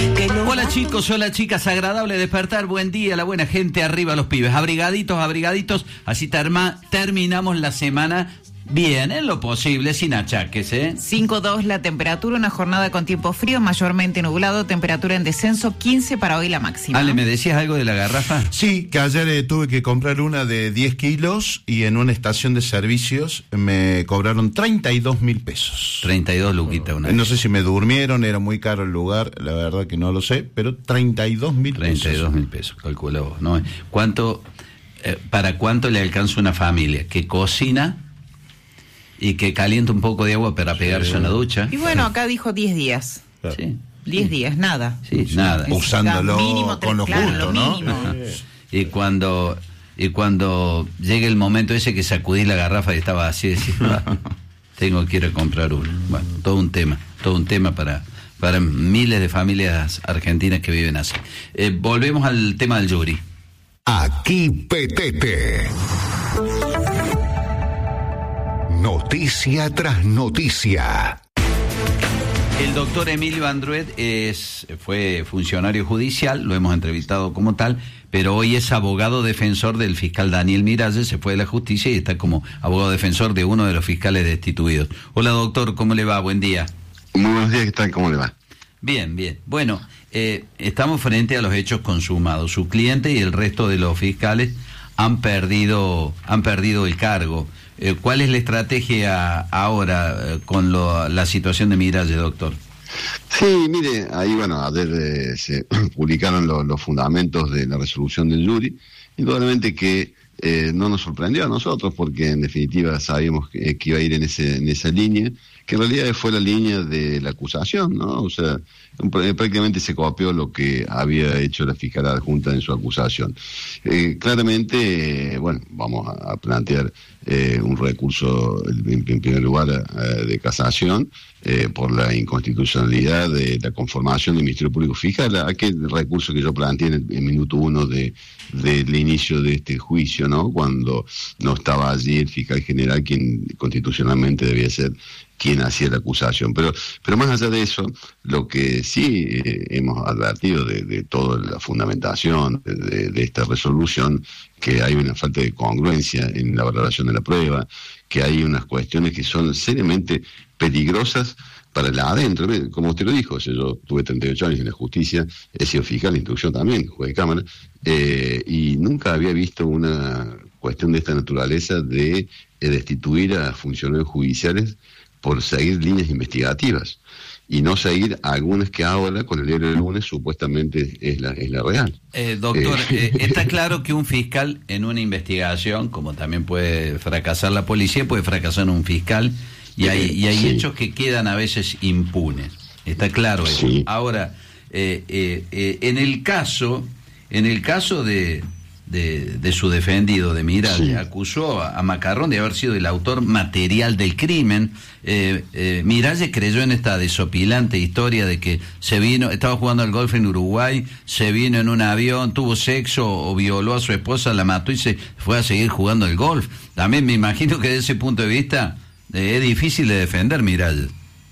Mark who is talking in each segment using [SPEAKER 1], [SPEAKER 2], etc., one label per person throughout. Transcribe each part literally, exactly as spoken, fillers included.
[SPEAKER 1] Hola chicos, hola chicas, agradable despertar, buen día, la buena gente, arriba los pibes, abrigaditos, abrigaditos, así terma, terminamos la semana bien, en lo posible, sin achaques, ¿eh?
[SPEAKER 2] cinco dos la temperatura, una jornada con tiempo frío, mayormente nublado, temperatura en descenso, quince para hoy la máxima.
[SPEAKER 1] Ale, ¿me decías algo de la garrafa?
[SPEAKER 3] Sí, que ayer eh, tuve que comprar una de diez kilos y en una estación de servicios me cobraron treinta y dos mil pesos.
[SPEAKER 1] treinta y dos luquitas una.
[SPEAKER 3] No sé si me durmieron, era muy caro el lugar, la verdad que no lo sé, pero treinta y dos mil pesos.
[SPEAKER 1] treinta y dos mil pesos, calcula vos, ¿no? ¿Cuánto, eh, para cuánto le alcanza una familia que cocina y que calienta un poco de agua para pegarse
[SPEAKER 3] sí.
[SPEAKER 1] una ducha?
[SPEAKER 2] Y bueno, acá dijo diez días.
[SPEAKER 3] Claro.
[SPEAKER 1] Sí.
[SPEAKER 2] diez sí. días, nada.
[SPEAKER 1] Sí, sí. Nada.
[SPEAKER 3] Usándolo
[SPEAKER 2] mínimo,
[SPEAKER 3] con lo
[SPEAKER 2] claro,
[SPEAKER 3] justo,
[SPEAKER 2] lo
[SPEAKER 3] ¿no?
[SPEAKER 2] mínimo.
[SPEAKER 1] Y cuando y cuando llegue el momento ese que sacudí la garrafa y estaba así, decís, ah, tengo que ir a comprar uno. Bueno, todo un tema, todo un tema para, para miles de familias argentinas que viven así. Eh, volvemos al tema del Yuri.
[SPEAKER 4] Aquí Petete. Noticia tras noticia.
[SPEAKER 1] El doctor Emilio Andruet es, fue funcionario judicial, lo hemos entrevistado como tal, pero hoy es abogado defensor del fiscal Daniel Miralles, se fue de la justicia y está como abogado defensor de uno de los fiscales destituidos. Hola doctor, ¿cómo le va? Buen día.
[SPEAKER 5] Muy buenos días, ¿qué tal? ¿Cómo le va?
[SPEAKER 1] Bien, bien. Bueno, eh, estamos frente a los hechos consumados. Su cliente y el resto de los fiscales han perdido, han perdido el cargo. Eh, ¿Cuál es la estrategia ahora eh, con lo, la situación de Miralles, doctor?
[SPEAKER 5] Sí, mire, ahí bueno, ayer eh, se publicaron lo, los fundamentos de la resolución del jury, indudablemente que eh, no nos sorprendió a nosotros porque en definitiva sabíamos que, que iba a ir en, ese, en esa línea, que en realidad fue la línea de la acusación, ¿no? O sea, prácticamente se copió lo que había hecho la fiscal adjunta en su acusación. Eh, claramente, eh, bueno, vamos a plantear eh, un recurso, en, en primer lugar, eh, de casación, eh, por la inconstitucionalidad de la conformación del Ministerio Público Fiscal, aquel recurso que yo planteé en el en minuto uno de del inicio de este juicio, ¿no? Cuando no estaba allí el fiscal general, quien constitucionalmente debía ser quien hacía la acusación. Pero pero más allá de eso, lo que sí eh, hemos advertido de, de toda la fundamentación de, de esta resolución, que hay una falta de congruencia en la valoración de la prueba, que hay unas cuestiones que son seriamente peligrosas para el adentro. Como usted lo dijo, o sea, yo tuve treinta y ocho años en la justicia, he sido fiscal de instrucción también, juez de cámara, eh, y nunca había visto una cuestión de esta naturaleza de eh, destituir a funcionarios judiciales por seguir líneas investigativas y no seguir algunas que ahora con el diario del lunes supuestamente es la, es la real.
[SPEAKER 1] Eh, doctor, eh, está claro que un fiscal en una investigación, como también puede fracasar la policía, puede fracasar un fiscal, y hay, y hay sí. hechos que quedan a veces impunes. Está claro eso.
[SPEAKER 5] Sí.
[SPEAKER 1] Ahora, eh, eh, eh, en el caso, en el caso de, de, de su defendido, de Miralles, sí. acusó a, a Macarrón de haber sido el autor material del crimen. Eh, eh, Miralles creyó en esta desopilante historia de que se vino, estaba jugando al golf en Uruguay, se vino en un avión, tuvo sexo o violó a su esposa, la mató y se fue a seguir jugando al golf. También me imagino que desde ese punto de vista eh, es difícil de defender, Miralles.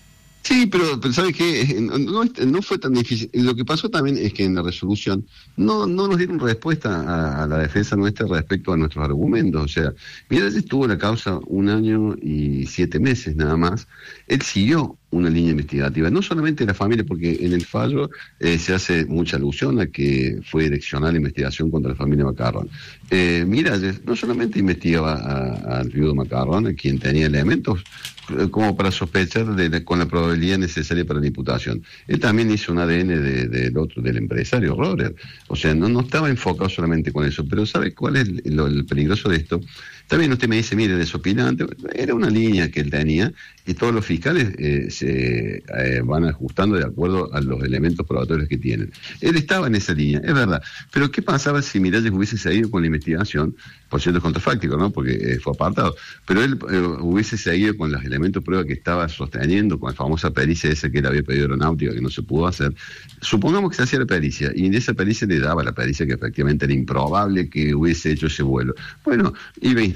[SPEAKER 5] Sí, pero, pero ¿sabes qué? No, no, no fue tan difícil. Lo que pasó también es que en la resolución no, no nos dieron respuesta a, a la defensa nuestra respecto a nuestros argumentos. O sea, Miralles estuvo en la causa un año y siete meses nada más. Él siguió una línea investigativa, no solamente de la familia, porque en el fallo eh, se hace mucha alusión a que fue direccional la investigación contra la familia Macarrón. Eh, Miralles no solamente investigaba al viudo Macarrón, a quien tenía elementos como para sospechar de, de, con la probabilidad necesaria para la imputación. Él también hizo un A D N del de, de otro, del empresario Roller. O sea, no, no estaba enfocado solamente con eso. Pero ¿sabe cuál es el, lo, el peligroso de esto? También usted me dice, mire, desopilante, era una línea que él tenía y todos los fiscales eh, se eh, van ajustando de acuerdo a los elementos probatorios que tienen. Él estaba en esa línea, es verdad. Pero ¿qué pasaba si Miralles hubiese seguido con la investigación? Por cierto, es contrafáctico, ¿no? Porque eh, fue apartado. Pero él eh, hubiese seguido con los elementos de prueba que estaba sosteniendo, con la famosa pericia esa que él había pedido aeronáutica, que no se pudo hacer. Supongamos que se hacía la pericia, y en esa pericia le daba la pericia que efectivamente era improbable que hubiese hecho ese vuelo. Bueno, iba a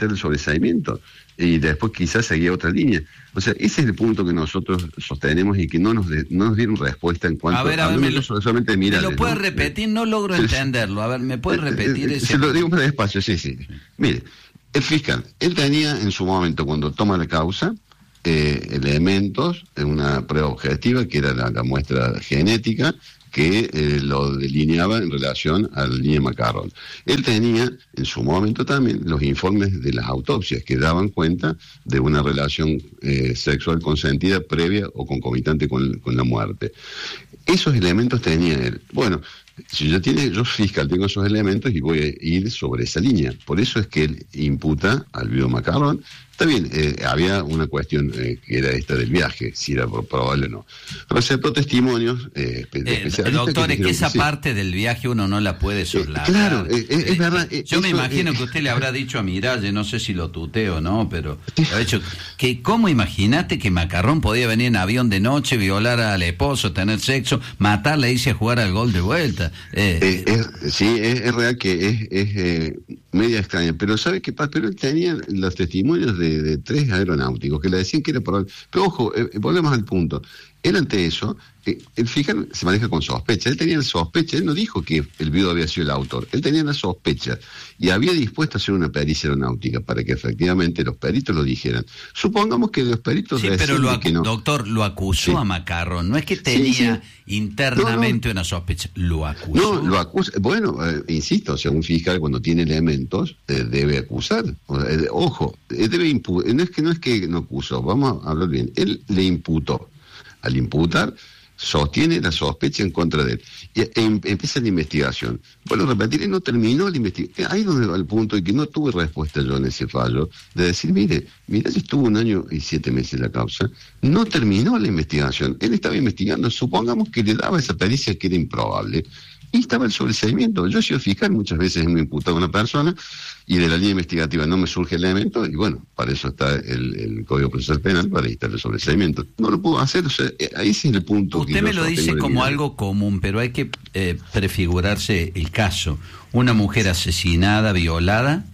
[SPEAKER 5] evitar el sobreseimiento. Y después quizás seguía otra línea. O sea, ese es el punto que nosotros sostenemos y que no nos de, no nos dieron respuesta en cuanto
[SPEAKER 1] a ver, a ver, me lo,
[SPEAKER 5] solamente
[SPEAKER 1] ¿me lo puede
[SPEAKER 5] ¿no?
[SPEAKER 1] repetir? No logro entenderlo. A ver, ¿me puede repetir
[SPEAKER 5] eh, eh,
[SPEAKER 1] ese?
[SPEAKER 5] Se lo digo más despacio, sí, sí. Mire, el fiscal, él tenía en su momento, cuando toma la causa, eh, elementos en una prueba objetiva, que era la, la muestra genética, que eh, lo delineaba en relación a la línea Macarrón. Él tenía en su momento también los informes de las autopsias que daban cuenta de una relación eh, sexual consentida previa o concomitante con, con la muerte. Esos elementos tenía él. Bueno, si yo tiene, yo fiscal tengo esos elementos y voy a ir sobre esa línea. Por eso es que él imputa al viudo Macarrón. Está bien, eh, había una cuestión eh, que era esta del viaje, si era probable o no. Receptó testimonios eh, de
[SPEAKER 1] eh, especialistas. Doctor, que es que esa que sí. parte del viaje uno no la puede soslayar.
[SPEAKER 5] Eh, claro, eh, es, es verdad.
[SPEAKER 1] Eh, yo eso, me imagino eh, que usted le habrá dicho a Miralles, no sé si lo tuteo o no, pero ha hecho que ¿cómo imaginaste que Macarrón podía venir en avión de noche, violar al esposo, tener sexo, matarla e irse a jugar al gol de vuelta? Eh,
[SPEAKER 5] eh, es, sí, es, es real que es, es eh, media extraña, pero ¿sabe qué pasa? Pero él tenía los testimonios de, de tres aeronáuticos que le decían que era probable. Pero ojo, eh, volvemos al punto. Él ante eso, eh, el fiscal se maneja con sospecha. Él tenía la sospecha, él no dijo que el viudo había sido el autor. Él tenía la sospecha y había dispuesto a hacer una pericia aeronáutica para que efectivamente los peritos lo dijeran. Supongamos que los peritos
[SPEAKER 1] sí, pero lo
[SPEAKER 5] que no.
[SPEAKER 1] Doctor, lo acusó sí. a Macarrón. No es que tenía sí, sí. internamente no, no. una sospecha, lo acusó.
[SPEAKER 5] No, lo acusa. Bueno, eh, insisto, o sea, un fiscal cuando tiene elementos eh, debe acusar. O sea, eh, ojo, eh, debe impu- no es que no es que no acusó, vamos a hablar bien. Él le imputó. Al imputar, sostiene la sospecha en contra de él. Y em, empieza la investigación. Bueno, repetiré, no terminó la investigación. Ahí es donde va el punto y que no tuve respuesta yo en ese fallo, de decir, mire, mira, estuvo un año y siete meses la causa, no terminó la investigación. Él estaba investigando, supongamos que le daba esa pericia que era improbable, y estaba el sobreseimiento. Yo he sido fiscal, muchas veces me he imputado a una persona y de la línea investigativa no me surge el elemento y bueno, para eso está el, el Código Procesal Penal, para evitar el sobreseimiento. No lo puedo hacer, o sea, ahí es el punto.
[SPEAKER 1] Usted
[SPEAKER 5] que
[SPEAKER 1] me lo dice como mirar. Algo común, pero hay que eh, prefigurarse el caso. Una mujer asesinada, violada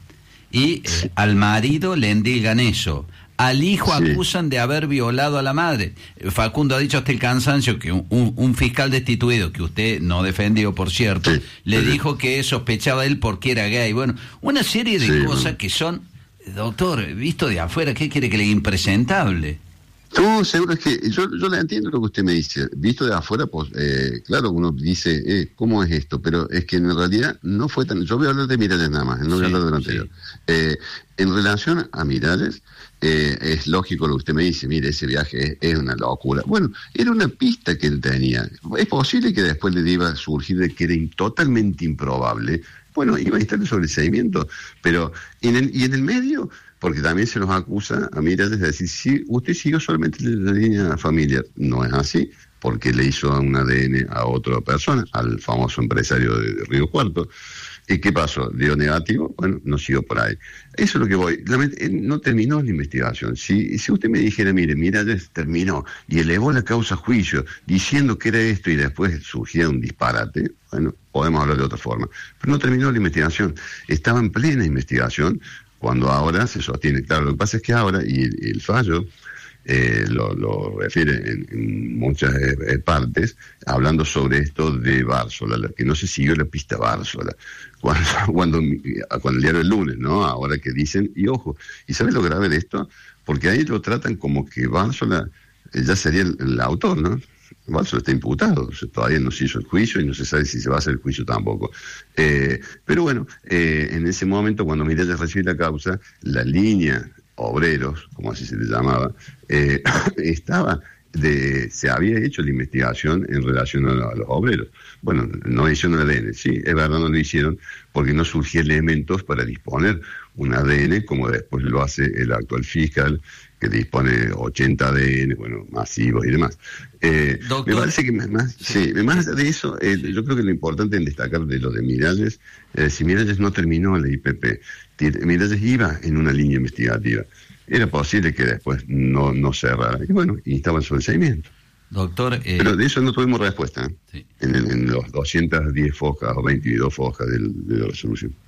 [SPEAKER 1] y eh, al marido le endilgan eso. Al hijo sí. acusan de haber violado a la madre. Facundo ha dicho hasta el cansancio que un, un, un fiscal destituido, que usted no defendió, por cierto, sí. le sí. dijo que sospechaba de él porque era gay. Bueno, una serie de sí, cosas bueno. que son, doctor, visto de afuera, ¿qué quiere que le diga? Impresentable.
[SPEAKER 5] No, seguro es que yo, yo le entiendo lo que usted me dice. Visto de afuera, pues, eh, claro, uno dice, eh, ¿cómo es esto? Pero es que en realidad no fue tan... Yo voy a hablar de Miralles nada más, no voy sí, a hablar de lo anterior. Sí. Eh, en relación a Miralles, eh, es lógico lo que usted me dice, mire, ese viaje es, es una locura. Bueno, era una pista que él tenía. Es posible que después le iba a surgir de que era totalmente improbable. Bueno, iba a estar el sobreseimiento, pero en el, y en el medio... Porque también se nos acusa a Miralles de decir, si usted siguió solamente la línea familiar. No es así, porque le hizo un A D N a otra persona, al famoso empresario de, de Río Cuarto. ¿Y qué pasó? ¿Dio negativo? Bueno, no siguió por ahí. Eso es lo que voy. No terminó la investigación. Si, si usted me dijera, mire, Miralles terminó y elevó la causa a juicio diciendo que era esto y después surgía un disparate, bueno, podemos hablar de otra forma. Pero no terminó la investigación. Estaba en plena investigación. Cuando ahora se sostiene, claro, lo que pasa es que ahora, y el, el fallo eh, lo, lo refiere en, en muchas eh, partes, hablando sobre esto de Bársola, que no se siguió la pista Bársola, cuando, cuando, cuando el diario El Lunes, ¿no? Ahora que dicen, y ojo, ¿y sabes lo grave de esto? Porque ahí lo tratan como que Bársola eh, ya sería el, el autor, ¿no? Bársola está imputado, o sea, todavía no se hizo el juicio y no se sabe si se va a hacer el juicio tampoco. Eh, pero bueno, eh, en ese momento, cuando Miralles recibe la causa, la línea Obreros, como así se le llamaba, eh, estaba de, se había hecho la investigación en relación a, a los obreros. Bueno, no hicieron el A D N, sí, es verdad, no lo hicieron porque no surgían elementos para disponer un A D N como después lo hace el actual fiscal, que dispone ochenta A D N, bueno, masivos y demás. Eh, me parece que más, sí, más de eso, eh, yo creo que lo importante en destacar de lo de Miralles, eh, si Miralles no terminó la I P P, Miralles iba en una línea investigativa, era posible que después no, no cerrara, y bueno, y estaba el sobreseimiento.
[SPEAKER 1] Doctor, eh...
[SPEAKER 5] pero de eso no tuvimos respuesta, ¿eh? Sí. en, en los doscientas diez fojas o veintidós fojas de, de la resolución.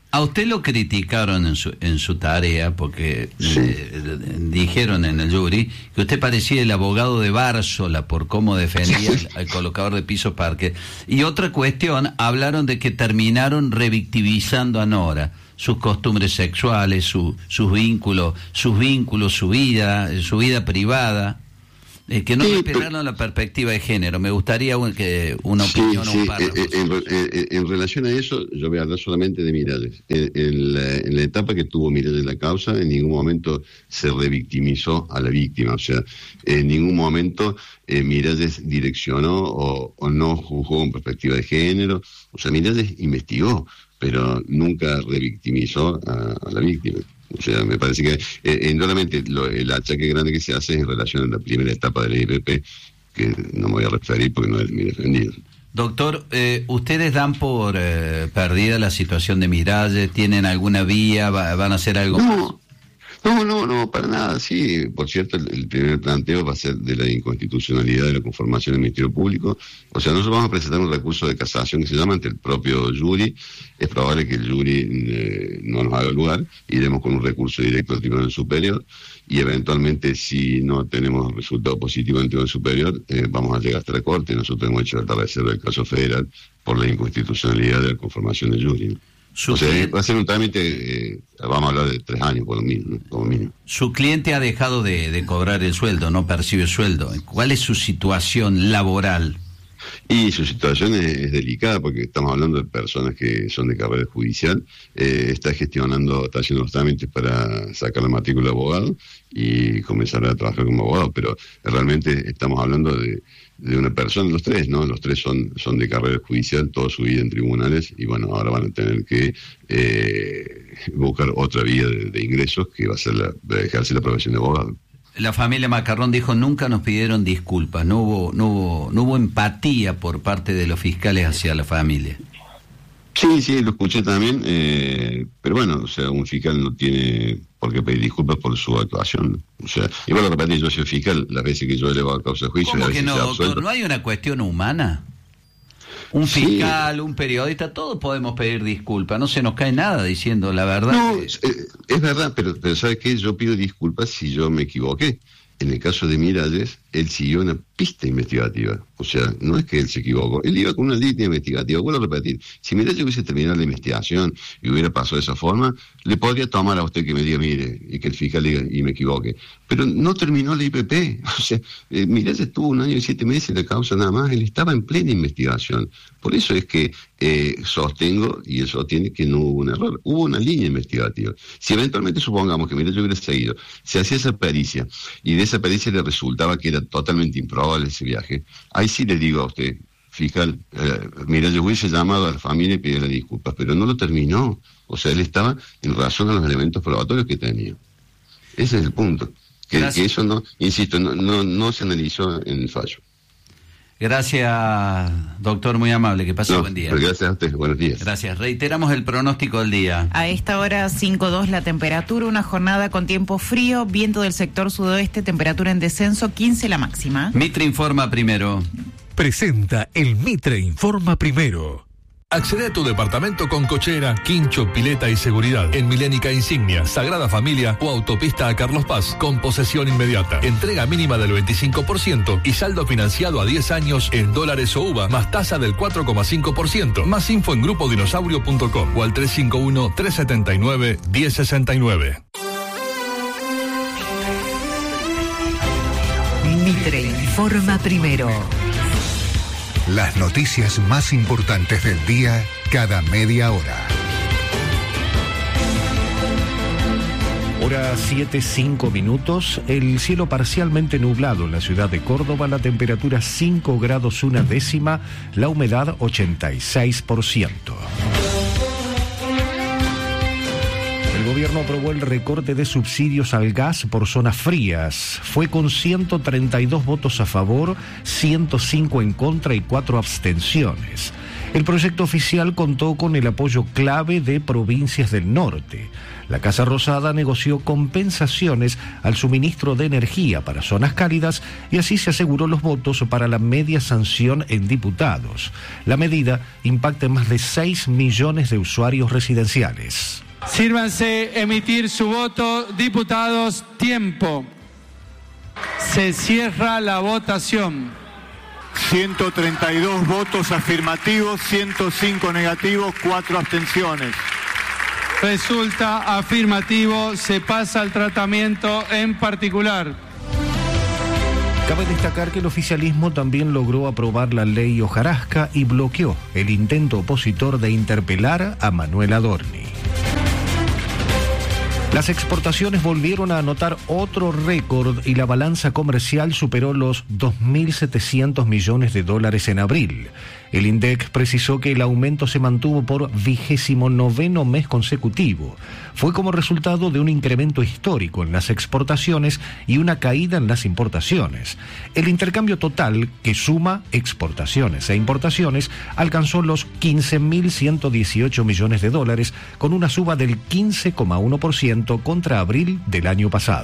[SPEAKER 1] A usted lo criticaron en su, en su tarea, porque sí. eh, dijeron en el jury que usted parecía el abogado de Bárzola por cómo defendía al, al colocador de pisos Parque. Y otra cuestión, hablaron de que terminaron revictimizando a Nora, sus costumbres sexuales, su, sus vínculos, sus vínculos, su vida, su vida privada. Eh, que no
[SPEAKER 5] sí,
[SPEAKER 1] respetaron
[SPEAKER 5] pero...
[SPEAKER 1] la perspectiva de género. Me gustaría un, que una opinión
[SPEAKER 5] sí,
[SPEAKER 1] o un
[SPEAKER 5] sí.
[SPEAKER 1] párrafo.
[SPEAKER 5] En, en, en, en relación a eso, yo voy a hablar solamente de Miralles. En, en, la, en la etapa que tuvo Miralles en la causa, en ningún momento se revictimizó a la víctima. O sea, en ningún momento eh, Miralles direccionó o, o no juzgó con perspectiva de género. O sea, Miralles investigó, pero nunca revictimizó a, a la víctima. O sea, me parece que eh, indudablemente lo, el achaque grande que se hace es en relación a la primera etapa de la I P P, que no me voy a referir porque no es mi defendido.
[SPEAKER 1] Doctor, eh, ¿ustedes dan por eh, perdida la situación de Miralles? ¿Tienen alguna vía? Va, ¿Van a hacer algo
[SPEAKER 5] no,
[SPEAKER 1] más?
[SPEAKER 5] No, no, no, para nada, sí. Por cierto, el, el primer planteo va a ser de la inconstitucionalidad de la conformación del Ministerio Público. O sea, nosotros vamos a presentar un recurso de casación que se llama ante el propio jury. Es probable que el jury eh, no nos haga lugar. Iremos con un recurso directo al Tribunal Superior y eventualmente, si no tenemos resultado positivo en el Tribunal Superior, eh, vamos a llegar hasta la Corte. Nosotros hemos hecho la reserva del caso federal por la inconstitucionalidad de la conformación del jury.
[SPEAKER 1] Su
[SPEAKER 5] o sea,
[SPEAKER 1] cliente,
[SPEAKER 5] va a ser un trámite, eh, vamos a hablar de tres años por lo mínimo, como mínimo.
[SPEAKER 1] Su cliente ha dejado de, de cobrar el sueldo, no percibe sueldo. ¿Cuál es su situación laboral?
[SPEAKER 5] Y su situación es, es delicada porque estamos hablando de personas que son de carrera judicial, eh, está gestionando, está haciendo los trámites para sacar la matrícula de abogado y comenzar a trabajar como abogado, pero realmente estamos hablando de, de una persona, los tres, ¿no? Los tres son, son de carrera judicial, toda su vida en tribunales y bueno, ahora van a tener que eh, buscar otra vía de, de ingresos que va a ser la, de ejercer la profesión de abogado.
[SPEAKER 1] La familia Macarrón dijo nunca nos pidieron disculpas, no hubo, no hubo, no hubo empatía por parte de los fiscales hacia la familia.
[SPEAKER 5] Sí, sí, lo escuché también, eh, pero bueno, o sea, un fiscal no tiene por qué pedir disculpas por su actuación. O sea, igual lo repetí, yo soy fiscal las veces que yo he elevado causa de juicio.
[SPEAKER 1] ¿Cómo que no,
[SPEAKER 5] doctor?
[SPEAKER 1] doctor? ¿No hay una cuestión humana? Un fiscal, sí. Un periodista, todos podemos pedir disculpas, no se nos cae nada diciendo la verdad.
[SPEAKER 5] No,
[SPEAKER 1] que...
[SPEAKER 5] es, es verdad, pero, pero ¿sabes qué? Yo pido disculpas si yo me equivoqué. En el caso de Miralles, él siguió una pista investigativa. O sea, no es que él se equivocó, él iba con una línea investigativa. Vuelvo a repetir, si Miralles hubiese terminado la investigación y hubiera pasado de esa forma, le podría tomar a usted que me diga, mire, y que el fiscal diga, y me equivoque. Pero no terminó la I P P. O sea, eh, Miralles estuvo un año y siete meses en la causa nada más, él estaba en plena investigación. Por eso es que eh, sostengo, y él sostiene que no hubo un error, hubo una línea investigativa. Si eventualmente supongamos que Miralles hubiera seguido, se hacía esa pericia, y de esa pericia le resultaba que era totalmente improbable ese viaje, ahí sí le digo a usted, fiscal, eh, Miralles hubiese llamado a la familia y pidió disculpas, pero no lo terminó. O sea, él estaba en razón a los elementos probatorios que tenía. Ese es el punto. Que, que eso no, insisto, no, no, no se analizó en el fallo.
[SPEAKER 1] Gracias, doctor, muy amable, que pase
[SPEAKER 5] no,
[SPEAKER 1] buen día.
[SPEAKER 5] Gracias a usted, buenos días.
[SPEAKER 1] Gracias. Reiteramos el pronóstico del día.
[SPEAKER 2] A esta hora cinco dos la temperatura, una jornada con tiempo frío, viento del sector sudoeste, temperatura en descenso, quince la máxima.
[SPEAKER 1] Mitre informa primero.
[SPEAKER 4] Presenta el Mitre Informa Primero.
[SPEAKER 6] Accede a tu departamento con cochera, quincho, pileta y seguridad en Milénica Insignia, Sagrada Familia o Autopista a Carlos Paz con posesión inmediata. Entrega mínima del veinticinco por ciento y saldo financiado a diez años en dólares o uva más tasa del cuatro coma cinco por ciento. Más info en grupo dinosaurio punto com o al tres cinco uno, tres siete nueve, uno cero seis nueve.
[SPEAKER 7] Mitre Informa Primero.
[SPEAKER 4] Las noticias más importantes del día cada media hora.
[SPEAKER 8] Hora siete, cinco minutos. El cielo parcialmente nublado en la ciudad de Córdoba. La temperatura cinco grados una décima. La humedad ochenta y seis por ciento. El gobierno aprobó el recorte de subsidios al gas por zonas frías. Fue con ciento treinta y dos votos a favor, ciento cinco en contra y cuatro abstenciones. El proyecto oficial contó con el apoyo clave de provincias del norte. La Casa Rosada negoció compensaciones al suministro de energía para zonas cálidas y así se aseguró los votos para la media sanción en diputados. La medida impacta en más de seis millones de usuarios residenciales.
[SPEAKER 9] Sírvanse emitir su voto, diputados, tiempo. Se cierra la votación.
[SPEAKER 10] ciento treinta y dos votos afirmativos, ciento cinco negativos, cuatro abstenciones.
[SPEAKER 9] Resulta afirmativo, se pasa al tratamiento en particular.
[SPEAKER 8] Cabe destacar que el oficialismo también logró aprobar la ley hojarasca y bloqueó el intento opositor de interpelar a Manuel Adorni. Las exportaciones volvieron a anotar otro récord y la balanza comercial superó los dos mil setecientos millones de dólares en abril. El INDEC precisó que el aumento se mantuvo por vigésimo noveno mes consecutivo. Fue como resultado de un incremento histórico en las exportaciones y una caída en las importaciones. El intercambio total, que suma exportaciones e importaciones, alcanzó los quince mil ciento dieciocho millones de dólares, con una suba del quince coma uno por ciento contra abril del año pasado.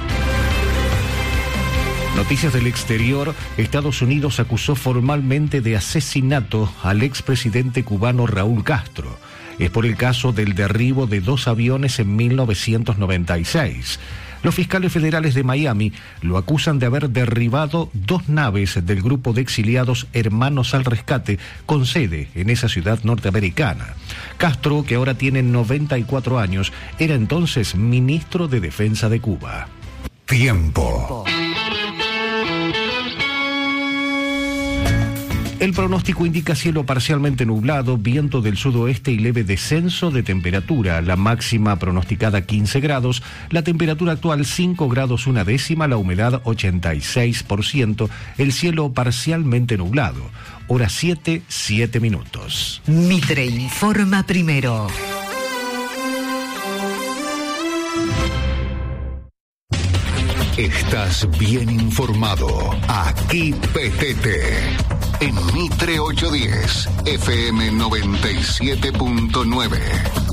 [SPEAKER 8] Noticias del exterior. Estados Unidos acusó formalmente de asesinato al expresidente cubano Raúl Castro. Es por el caso del derribo de dos aviones en mil novecientos noventa y seis. Los fiscales federales de Miami lo acusan de haber derribado dos naves del grupo de exiliados Hermanos al Rescate con sede en esa ciudad norteamericana. Castro, que ahora tiene noventa y cuatro años, era entonces ministro de Defensa de Cuba.
[SPEAKER 4] Tiempo.
[SPEAKER 8] El pronóstico indica cielo parcialmente nublado, viento del sudoeste y leve descenso de temperatura. La máxima pronosticada quince grados, la temperatura actual cinco grados una décima, la humedad ochenta y seis por ciento, el cielo parcialmente nublado. Hora siete, siete minutos.
[SPEAKER 7] Mitre informa primero.
[SPEAKER 4] Estás bien informado. Aquí P T T. En Mitre ochocientos diez, F M noventa y siete punto nueve.